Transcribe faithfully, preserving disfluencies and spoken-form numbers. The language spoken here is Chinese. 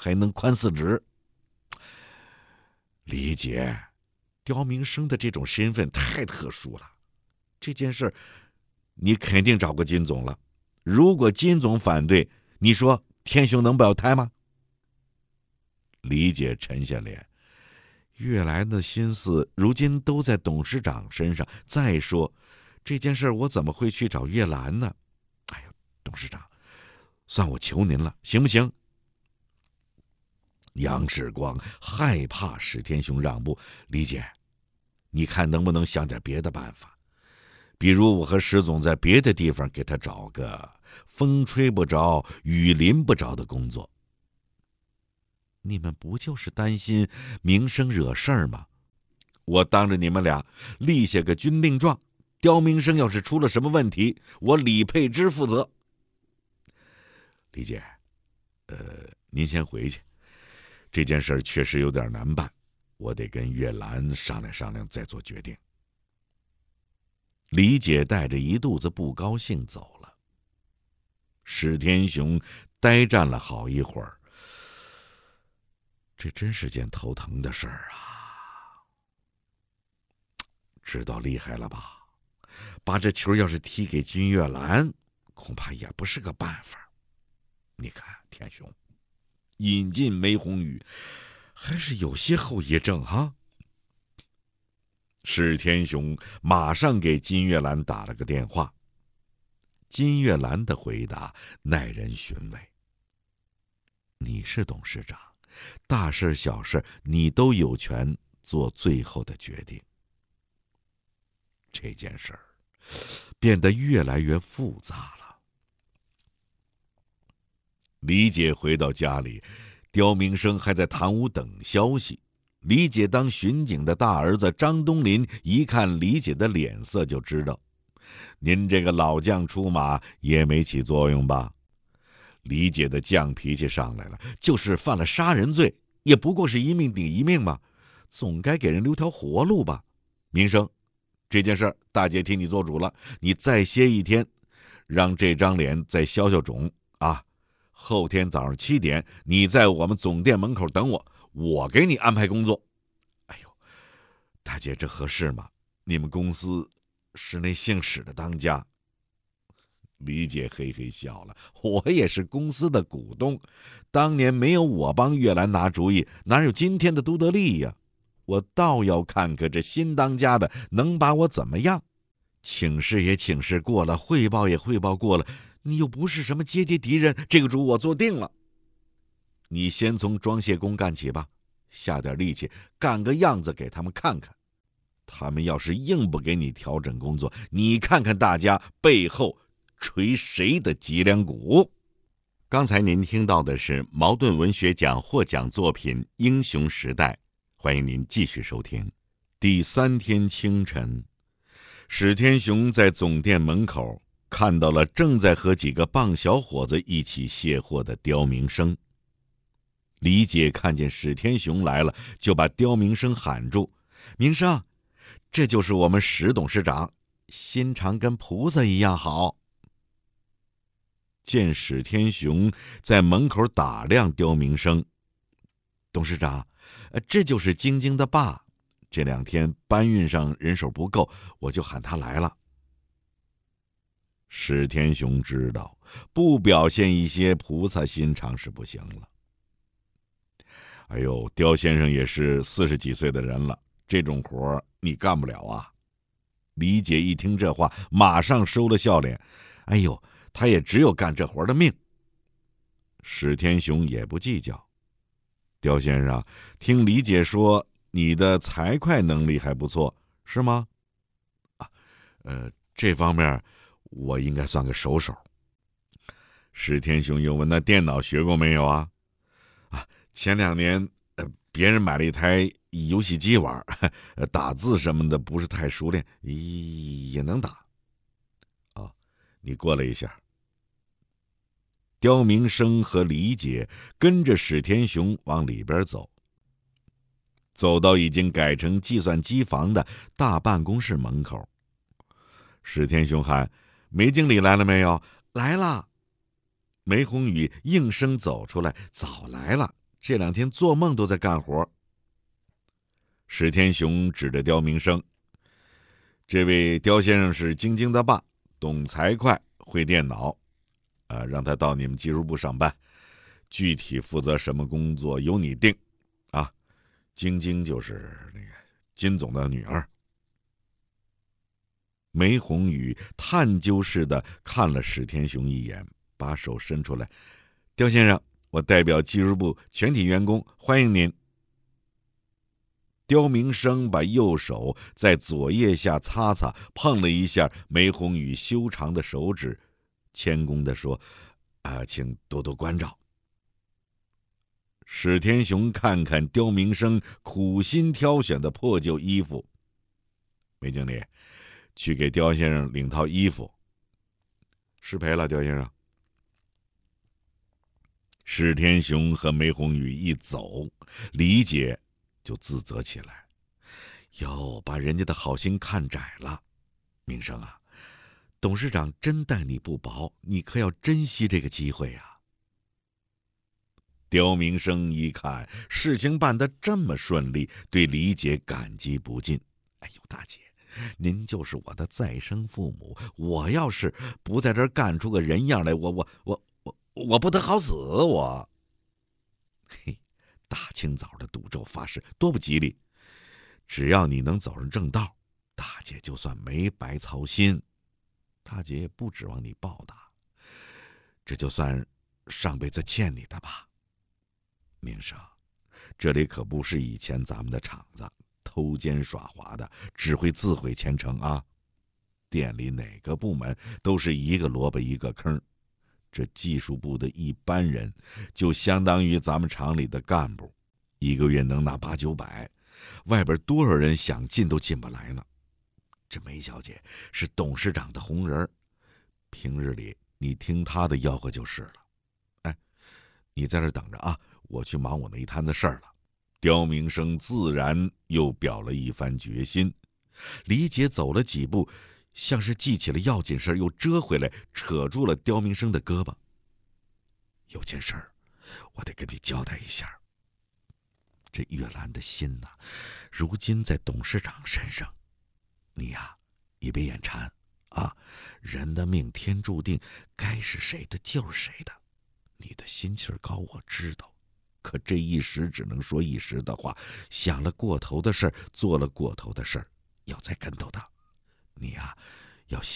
还能宽四指。李姐，刁明生的这种身份太特殊了，这件事你肯定找过金总了。如果金总反对，你说天雄能表态吗？李姐沉下脸，月兰的心思如今都在董事长身上。再说这件事我怎么会去找月兰呢？哎呀，董事长，算我求您了，行不行？杨世光害怕史天雄让步，李姐，你看能不能想点别的办法？比如我和石总在别的地方给他找个风吹不着雨淋不着的工作。你们不就是担心名声惹事儿吗？我当着你们俩立下个军令状，刁明生要是出了什么问题，我李佩芝负责。李姐，呃，您先回去，这件事确实有点难办，我得跟月兰商量商量再做决定。李姐带着一肚子不高兴走了。史天雄呆站了好一会儿，这真是件头疼的事儿啊！知道厉害了吧？把这球要是踢给金月兰，恐怕也不是个办法。你看，天雄，引进梅红雨，还是有些后遗症哈。史天雄马上给金月兰打了个电话。金月兰的回答耐人寻味：你是董事长，大事小事你都有权做最后的决定。这件事儿变得越来越复杂了。李姐回到家里，刁明生还在堂屋等消息。李姐当巡警的大儿子张东林一看李姐的脸色就知道，您这个老将出马也没起作用吧？李姐的犟脾气上来了，就是犯了杀人罪，也不过是一命抵一命嘛，总该给人留条活路吧？明生，这件事大姐替你做主了，你再歇一天，让这张脸再消消肿啊！后天早上七点，你在我们总店门口等我，我给你安排工作。哎呦，大姐，这合适吗？你们公司是那姓史的当家。李姐嘿嘿笑了，我也是公司的股东，当年没有我帮月兰拿主意，哪有今天的都得利呀？我倒要看看这新当家的能把我怎么样。请示也请示过了，汇报也汇报过了，你又不是什么阶级敌人，这个主我做定了。你先从装卸工干起吧，下点力气，干个样子给他们看看。他们要是硬不给你调整工作，你看看大家背后捶谁的脊梁骨。 刚才您听到的是茅盾文学奖获奖作品《英雄时代》，欢迎您继续收听。 第三天清晨，史天雄在总店门口看到了正在和几个棒小伙子一起卸货的刁明生。李姐看见史天雄来了，就把刁明生喊住：明生，这就是我们史董事长，心肠跟菩萨一样好。见史天雄在门口打量刁明生，董事长，这就是晶晶的爸，这两天搬运上人手不够，我就喊他来了。史天雄知道，不表现一些菩萨心肠是不行了。哎呦，刁先生也是四十几岁的人了，这种活你干不了啊。李姐一听这话，马上收了笑脸，哎呦，他也只有干这活的命。史天雄也不计较，刁先生，听李姐说你的财会能力还不错，是吗？啊，呃，这方面我应该算个熟手。史天雄又问：那电脑学过没有啊？啊，前两年呃，别人买了一台游戏机玩，打字什么的不是太熟练，也能打。哦，你过来一下。刁明生和李姐跟着史天雄往里边走，走到已经改成计算机房的大办公室门口。史天雄喊：梅经理来了没有？来了。梅红雨应声走出来：早来了， 这两天做梦都在干活。史天雄指着刁明生：“这位刁先生是晶晶的爸，懂财会，会电脑，啊，让他到你们技术部上班，具体负责什么工作由你定，啊，晶晶就是那个金总的女儿。”梅宏宇探究似的看了史天雄一眼，把手伸出来：“刁先生，我代表技术部全体员工欢迎您。”刁明生把右手在左腋下擦擦，碰了一下梅宏宇修长的手指，谦恭地说：“啊，请多多关照。”史天雄看看刁明生苦心挑选的破旧衣服：“梅经理，去给刁先生领套衣服。”“失陪了，刁先生。”史天雄和梅宏宇一走，李姐就自责起来：“哟，把人家的好心看窄了。明生啊，董事长真待你不薄，你可要珍惜这个机会啊。”刁明生一看事情办得这么顺利，对李姐感激不尽：“哎呦，大姐，您就是我的再生父母，我要是不在这儿干出个人样来，我我我我我不得好死，我。”嘿，大清早的赌咒发誓，多不吉利！只要你能走上正道，大姐就算没白操心。大姐也不指望你报答，这就算上辈子欠你的吧。明生，这里可不是以前咱们的厂子，偷奸耍滑的，只会自毁前程啊！店里哪个部门都是一个萝卜一个坑，这技术部的一般人就相当于咱们厂里的干部，一个月能拿八九百，外边多少人想进都进不来呢。这梅小姐是董事长的红人，平日里你听她的吆喝就是了。哎，你在这等着啊，我去忙我那一摊子事儿了。刁明生自然又表了一番决心。李姐走了几步，像是记起了要紧事，又折回来，扯住了刁明生的胳膊：“有件事儿，我得跟你交代一下。这月兰的心呐、啊，如今在董事长身上，你呀、啊，也别眼馋啊！人的命天注定，该是谁的就是谁的。你的心气儿高，我知道，可这一时只能说一时的话，想了过头的事儿，做了过头的事儿，要栽跟头的。你呀、啊，要